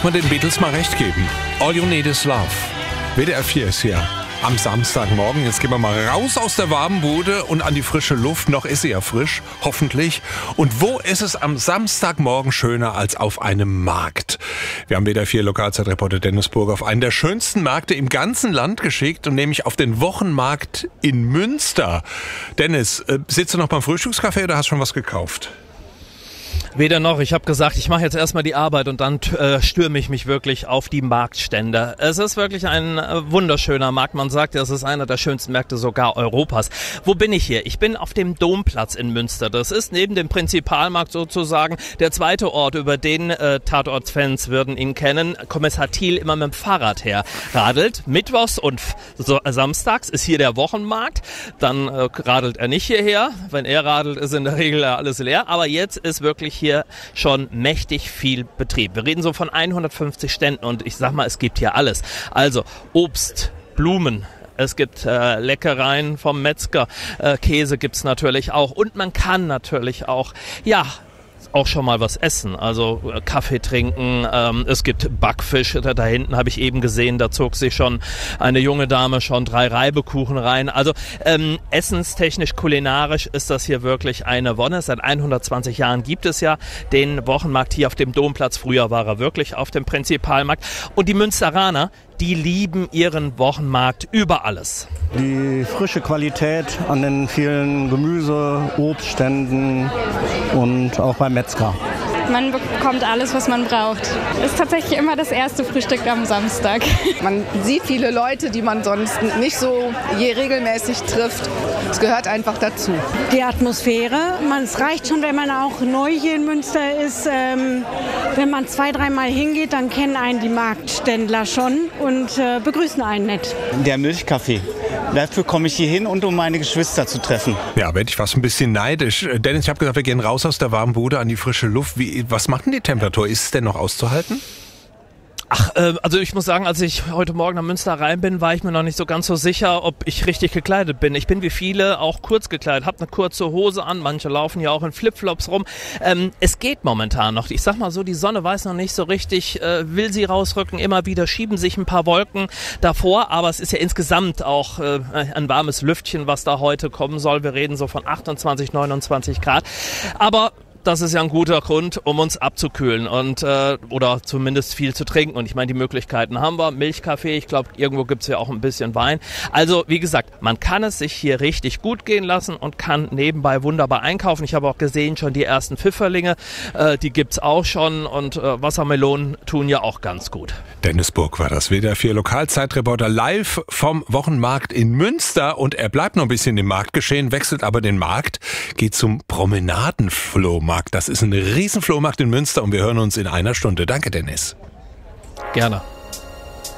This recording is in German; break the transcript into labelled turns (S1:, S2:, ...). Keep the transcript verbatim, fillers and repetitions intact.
S1: man den Beatles mal recht geben. All You Need Is Love. W D R vier ist hier am Samstagmorgen. Jetzt gehen wir mal raus aus der warmen Bude und an die frische Luft. Noch ist sie ja frisch, hoffentlich. Und wo ist es am Samstagmorgen schöner als auf einem Markt? Wir haben W D R vier Lokalzeitreporter Dennis Burg auf einen der schönsten Märkte im ganzen Land geschickt und nämlich auf den Wochenmarkt in Münster. Dennis, äh, sitzt du noch beim Frühstückscafé oder hast schon was gekauft?
S2: Weder noch. Ich habe gesagt, ich mache jetzt erstmal die Arbeit und dann äh, stürme ich mich wirklich auf die Marktstände. Es ist wirklich ein äh, wunderschöner Markt. Man sagt, es ist einer der schönsten Märkte sogar Europas. Wo bin ich hier? Ich bin auf dem Domplatz in Münster. Das ist neben dem Prinzipalmarkt sozusagen der zweite Ort, über den äh, Tatortfans würden ihn kennen. Kommissar Thiel immer mit dem Fahrrad her radelt. Mittwochs und so, äh, samstags ist hier der Wochenmarkt. Dann äh, radelt er nicht hierher. Wenn er radelt, ist in der Regel alles leer. Aber jetzt ist wirklich hier schon mächtig viel Betrieb. Wir reden so von hundertfünfzig Ständen und ich sag mal, es gibt hier alles. Also Obst, Blumen, es gibt äh, Leckereien vom Metzger, äh, Käse gibt's natürlich auch und man kann natürlich auch, ja, auch schon mal was essen, also äh, Kaffee trinken, ähm, es gibt Backfisch, da, da hinten habe ich eben gesehen, da zog sich schon eine junge Dame schon drei Reibekuchen rein, also ähm, essenstechnisch, kulinarisch ist das hier wirklich eine Wonne. Seit hundertzwanzig Jahren gibt es ja den Wochenmarkt hier auf dem Domplatz, früher war er wirklich auf dem Prinzipalmarkt und die Münsteraner, die lieben ihren Wochenmarkt über alles.
S3: Die frische Qualität an den vielen Gemüse, Obstständen und auch beim Metzger.
S4: Man bekommt alles, was man braucht. Ist tatsächlich immer das erste Frühstück am Samstag.
S5: Man sieht viele Leute, die man sonst nicht so je regelmäßig trifft. Es gehört einfach dazu.
S6: Die Atmosphäre, man, es reicht schon, wenn man auch neu hier in Münster ist. Ähm, wenn man zwei, dreimal hingeht, dann kennen einen die Marktständler schon und äh, begrüßen einen nett.
S7: Der Milchkaffee. Dafür komme ich hier hin und um meine Geschwister zu treffen.
S1: Ja, werde ich fast ein bisschen neidisch. Dennis, ich habe gesagt, wir gehen raus aus der warmen Bude an die frische Luft. Wie, was macht denn die Temperatur? Ist es denn noch auszuhalten?
S2: Ach, äh, also ich muss sagen, als ich heute Morgen nach Münster rein bin, war ich mir noch nicht so ganz so sicher, ob ich richtig gekleidet bin. Ich bin wie viele auch kurz gekleidet, habe eine kurze Hose an, manche laufen ja auch in Flipflops rum. Ähm, es geht momentan noch. Ich sag mal so, die Sonne weiß noch nicht so richtig, äh, will sie rausrücken. Immer wieder schieben sich ein paar Wolken davor, aber es ist ja insgesamt auch äh, ein warmes Lüftchen, was da heute kommen soll. Wir reden so von achtundzwanzig, neunundzwanzig Grad. Aber das ist ja ein guter Grund, um uns abzukühlen und äh, oder zumindest viel zu trinken. Und ich meine, die Möglichkeiten haben wir. Milchkaffee, ich glaube, irgendwo gibt's ja auch ein bisschen Wein. Also, wie gesagt, man kann es sich hier richtig gut gehen lassen und kann nebenbei wunderbar einkaufen. Ich habe auch gesehen, schon die ersten Pfifferlinge, äh, die gibt's auch schon. Und äh, Wassermelonen tun ja auch ganz gut.
S1: Dennis Burg war das W D R vier Lokalzeitreporter live vom Wochenmarkt in Münster. Und er bleibt noch ein bisschen im Marktgeschehen, wechselt aber den Markt, geht zum Promenadenflohmarkt. Das ist ein Riesenflohmarkt in Münster und wir hören uns in einer Stunde. Danke, Dennis.
S2: Gerne.